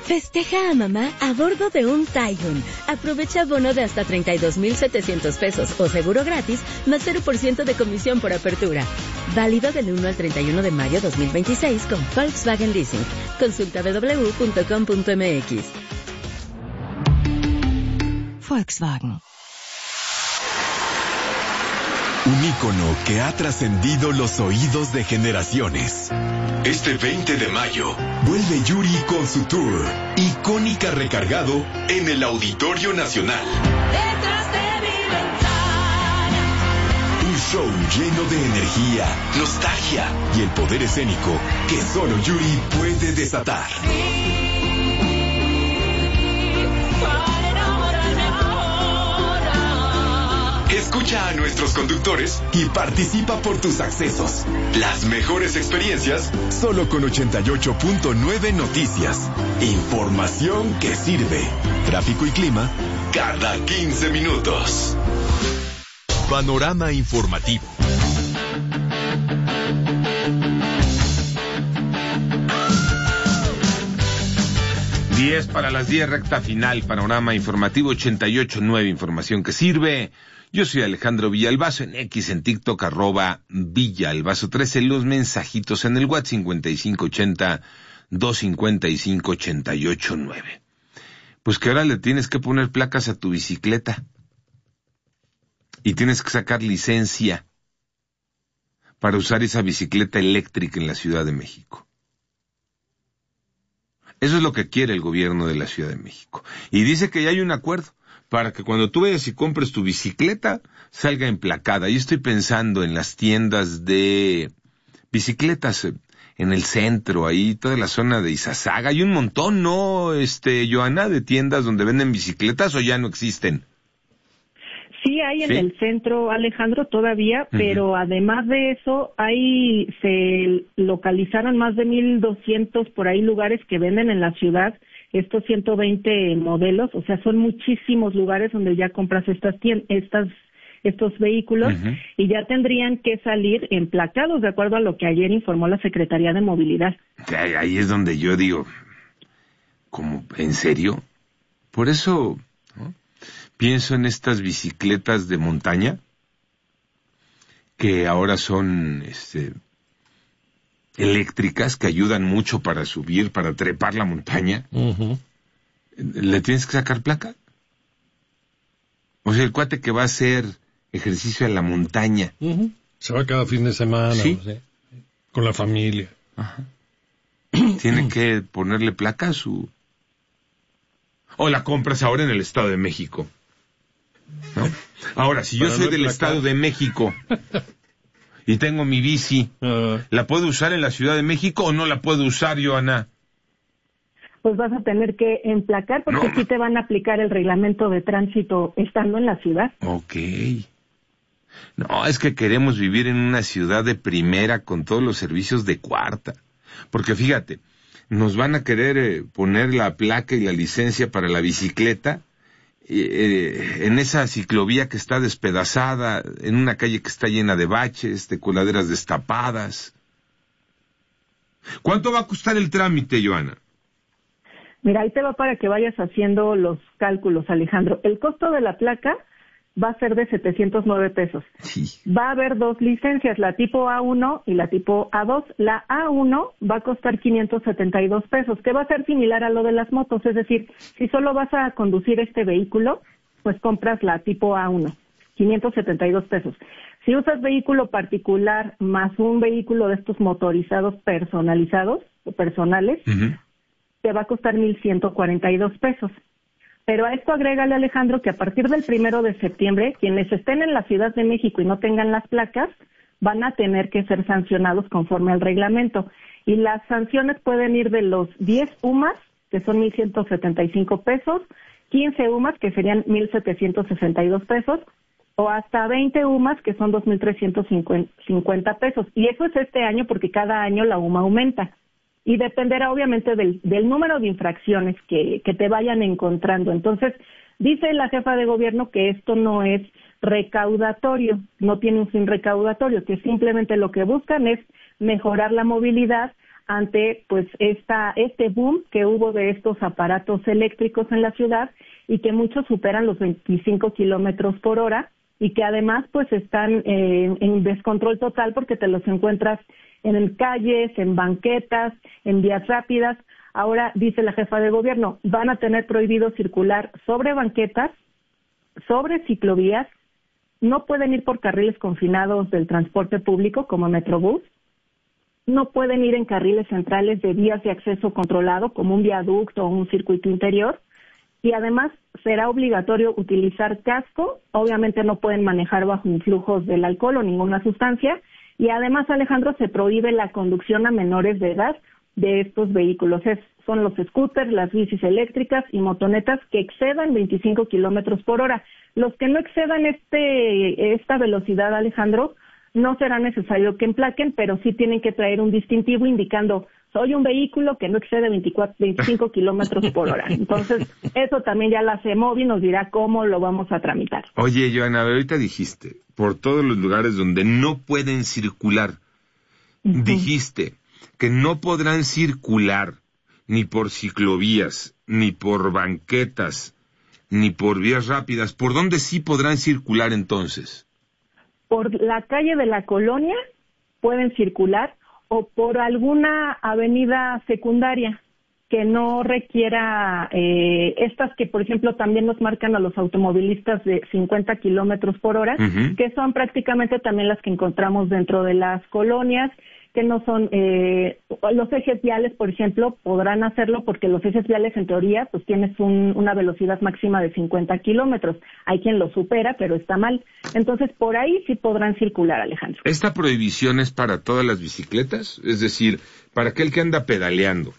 Festeja a mamá a bordo de un Taigun. Aprovecha bono de hasta 32,700 pesos o seguro gratis, más 0% de comisión por apertura. Válido del 1 al 31 de mayo 2026 con Volkswagen Leasing. Consulta www.com.mx. Volkswagen. Un ícono que ha trascendido los oídos de generaciones. Este 20 de mayo, vuelve Yuri con su tour, Icónica Recargado, en el Auditorio Nacional. Detrás de mi ventana. Un show lleno de energía, nostalgia y el poder escénico que solo Yuri puede desatar. Escucha a nuestros conductores y participa por tus accesos. Las mejores experiencias solo con 88.9 Noticias. Información que sirve. Tráfico y clima cada 15 minutos. Panorama informativo. Diez para las 10, recta final, panorama informativo 88.9, información que sirve. Yo soy Alejandro Villalbazo, en X, en TikTok, @Villalbazo13, los mensajitos en el WhatsApp 5580-255-88.9. Pues que ahora le tienes que poner placas a tu bicicleta. Y tienes que sacar licencia para usar esa bicicleta eléctrica en la Ciudad de México. Eso es lo que quiere el gobierno de la Ciudad de México. Y dice que ya hay un acuerdo para que cuando tú vayas y compres tu bicicleta, salga emplacada. Yo estoy pensando en las tiendas de bicicletas en el centro, ahí toda la zona de Izazaga. Hay un montón, ¿no, Joana, de tiendas donde venden bicicletas o ya no existen? Sí, hay en el centro, Alejandro, todavía, pero además de eso, ahí se localizaron más de 1,200 por ahí lugares que venden en la ciudad estos 120 modelos, o sea, son muchísimos lugares donde ya compras estos vehículos y ya tendrían que salir emplacados, de acuerdo a lo que ayer informó la Secretaría de Movilidad. Ahí es donde yo digo, ¿cómo? ¿En serio? Por eso, ¿no?, pienso en estas bicicletas de montaña que ahora son eléctricas, que ayudan mucho para subir, para trepar la montaña. ¿Le tienes que sacar placa? O sea, el cuate que va a hacer ejercicio en la montaña. Se va cada fin de semana, ¿sí?, no sé, con la familia. Tiene que ponerle placa a su... O la compras ahora en el Estado de México, ¿no? Ahora, si yo soy del Estado de México y tengo mi bici, ¿la puedo usar en la Ciudad de México o no la puedo usar, Joana? Pues vas a tener que emplacar porque aquí te van a aplicar el reglamento de tránsito estando en la ciudad. Ok. No, es que queremos vivir en una ciudad de primera con todos los servicios de cuarta. Porque fíjate, nos van a querer poner la placa y la licencia para la bicicleta en esa ciclovía que está despedazada, en una calle que está llena de baches, de coladeras destapadas. ¿Cuánto va a costar el trámite, Joana? Mira, ahí te va para que vayas haciendo los cálculos, Alejandro. El costo de la placa va a ser de 709 pesos. Sí. Va a haber dos licencias, la tipo A1 y la tipo A2. La A1 va a costar 572 pesos, que va a ser similar a lo de las motos. Es decir, si solo vas a conducir este vehículo, pues compras la tipo A1, 572 pesos. Si usas vehículo particular más un vehículo de estos motorizados personalizados o personales, te va a costar 1,142 pesos. Pero a esto agrégale, Alejandro, que a partir del 1 de septiembre, quienes estén en la Ciudad de México y no tengan las placas, van a tener que ser sancionados conforme al reglamento. Y las sanciones pueden ir de los 10 UMAS, que son 1,175 pesos, 15 UMAS, que serían 1,762 pesos, o hasta 20 UMAS, que son 2,350 pesos. Y eso es este año porque cada año la UMA aumenta. Y dependerá obviamente del número de infracciones que te vayan encontrando. Entonces, dice la jefa de gobierno que esto no es recaudatorio, no tiene un fin recaudatorio, que simplemente lo que buscan es mejorar la movilidad ante pues este boom que hubo de estos aparatos eléctricos en la ciudad y que muchos superan los 25 kilómetros por hora y que además pues están en descontrol total porque te los encuentras en calles, en banquetas, en vías rápidas. Ahora, dice la jefa de gobierno, van a tener prohibido circular sobre banquetas, sobre ciclovías, no pueden ir por carriles confinados del transporte público como Metrobús, no pueden ir en carriles centrales de vías de acceso controlado como un viaducto o un circuito interior, y además será obligatorio utilizar casco, obviamente no pueden manejar bajo influjos del alcohol o ninguna sustancia, y además, Alejandro, se prohíbe la conducción a menores de edad de estos vehículos. Son los scooters, las bicis eléctricas y motonetas que excedan 25 kilómetros por hora. Los que no excedan esta velocidad, Alejandro, no será necesario que emplaquen, pero sí tienen que traer un distintivo indicando soy un vehículo que no excede 25 kilómetros por hora. Entonces, eso también ya la CEMOVI nos dirá cómo lo vamos a tramitar. Oye, Joana, ahorita dijiste, por todos los lugares donde no pueden circular, dijiste que no podrán circular ni por ciclovías, ni por banquetas, ni por vías rápidas. ¿Por dónde sí podrán circular entonces? Por la calle de la Colonia pueden circular o por alguna avenida secundaria que no requiera estas que, por ejemplo, también nos marcan a los automovilistas de 50 kilómetros por hora, que son prácticamente también las que encontramos dentro de las colonias, que no son los ejes viales, por ejemplo, podrán hacerlo porque los ejes viales, en teoría, pues tienes una velocidad máxima de 50 kilómetros. Hay quien lo supera, pero está mal. Entonces, por ahí sí podrán circular, Alejandro. ¿Esta prohibición es para todas las bicicletas? Es decir, para aquel que anda pedaleando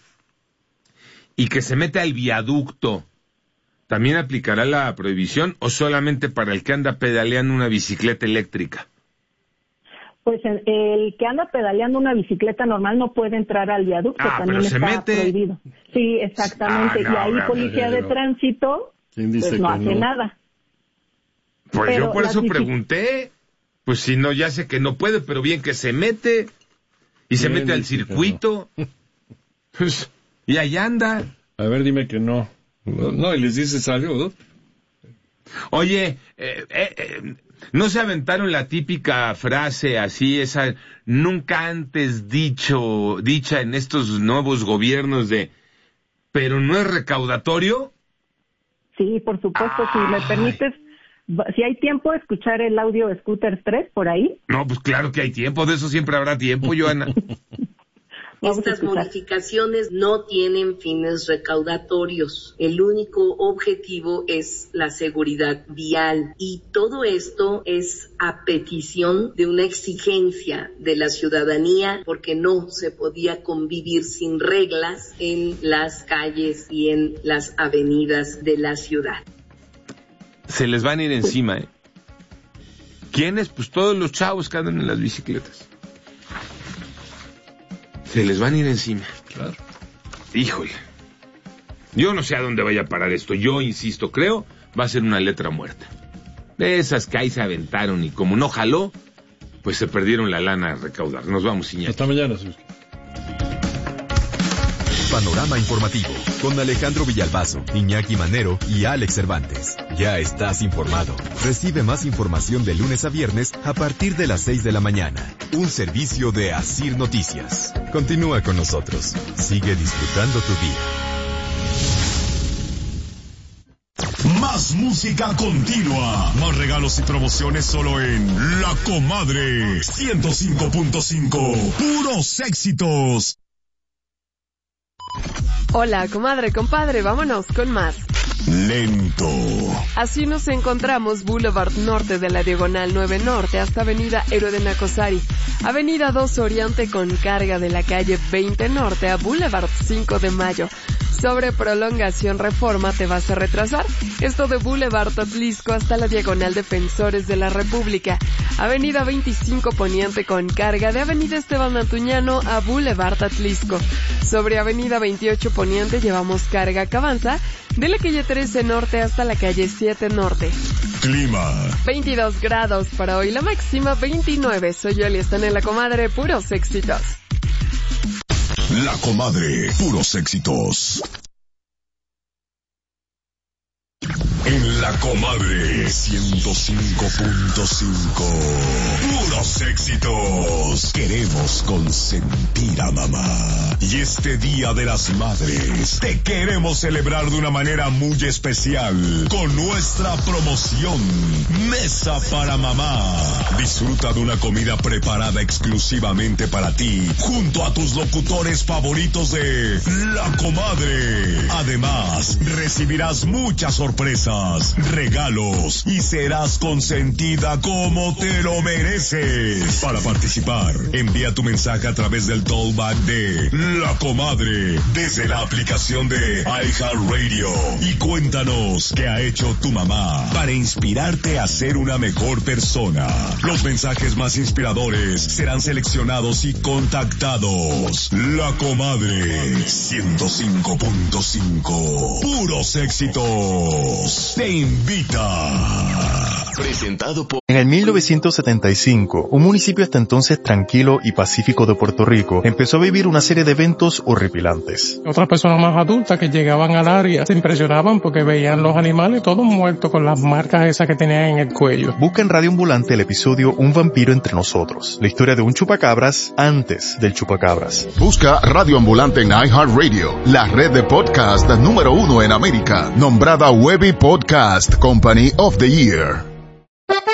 y que se mete al viaducto, ¿también aplicará la prohibición o solamente para el que anda pedaleando una bicicleta eléctrica? Pues el que anda pedaleando una bicicleta normal no puede entrar al viaducto, también está prohibido. Sí, exactamente. Y ahí policía de tránsito pues no hace nada. Pues pero yo por eso pregunté. Pues si no, ya sé que no puede, pero bien que se mete. Y se mete al circuito. Pues, y ahí anda. A ver, dime que no. No, y les dices algo, ¿no? Oye, ¿no se aventaron la típica frase así, esa nunca antes dicha en estos nuevos gobiernos de, pero no es recaudatorio? Sí, por supuesto, si me permites, si hay tiempo, escuchar el audio Scooters 3 por ahí. No, pues claro que hay tiempo, de eso siempre habrá tiempo, Joana. Estas modificaciones no tienen fines recaudatorios. El único objetivo es la seguridad vial. Y todo esto es a petición de una exigencia de la ciudadanía porque no se podía convivir sin reglas en las calles y en las avenidas de la ciudad. Se les van a ir encima, ¿eh? ¿Quiénes? Pues todos los chavos que andan en las bicicletas. Se les van a ir encima. Claro. Híjole. Yo no sé a dónde vaya a parar esto. Yo insisto, creo, va a ser una letra muerta. De esas que ahí se aventaron y como no jaló, pues se perdieron la lana a recaudar. Nos vamos, Iñaki. Hasta mañana, Suski. Panorama informativo con Alejandro Villalbazo, Iñaki Manero y Alex Cervantes. Ya estás informado. Recibe más información de lunes a viernes a partir de las 6 de la mañana. Un servicio de Asir Noticias. Continúa con nosotros. Sigue disfrutando tu día. Más música continua. Más regalos y promociones solo en La Comadre 105.5. Puros éxitos. Hola, comadre, compadre, vámonos con más. Lento. Así nos encontramos Boulevard Norte de la Diagonal 9 Norte hasta Avenida Héroe de Nacosari, Avenida 2 Oriente con carga de la calle 20 Norte a Boulevard 5 de Mayo. Sobre Prolongación Reforma te vas a retrasar. Esto de Boulevard Atlisco hasta la Diagonal Defensores de la República. Avenida 25 Poniente con carga de Avenida Esteban Antuñano a Boulevard Atlisco. Sobre Avenida 28 Poniente llevamos carga que avanza de la calle 13 Norte hasta la calle 7 Norte. Clima. 22 grados para hoy, la máxima 29. Soy Yoli, están en La Comadre, puros éxitos. La Comadre, puros éxitos. En La Comadre 105.5, puros éxitos. Queremos consentir a mamá. Y este Día de las Madres te queremos celebrar de una manera muy especial con nuestra promoción Mesa para Mamá. Disfruta de una comida preparada exclusivamente para ti junto a tus locutores favoritos de La Comadre. Además, recibirás muchas sorpresas, regalos y serás consentida como te lo mereces. Para participar, envía tu mensaje a través del tollback de La Comadre desde la aplicación de iHeartRadio y cuéntanos qué ha hecho tu mamá para inspirarte a ser una mejor persona. Los mensajes más inspiradores serán seleccionados y contactados. La Comadre 105.5, puros éxitos. Te invita. Presentado por... En el 1975, un municipio hasta entonces tranquilo y pacífico de Puerto Rico empezó a vivir una serie de eventos horripilantes. Otras personas más adultas que llegaban al área se impresionaban porque veían los animales todos muertos con las marcas esas que tenían en el cuello. Busca en Radio Ambulante el episodio Un vampiro entre nosotros, la historia de un chupacabras antes del chupacabras. Busca Radio Ambulante en iHeartRadio, la red de podcast número 1 en América, nombrada Webby Podcast Company of the Year.